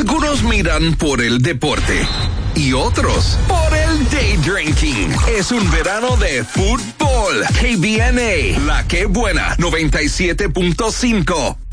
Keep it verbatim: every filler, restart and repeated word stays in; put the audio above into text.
Algunos miran por el deporte y otros por el day drinking. Es un verano de fútbol. K B N A, La Que Buena, noventa y siete punto cinco.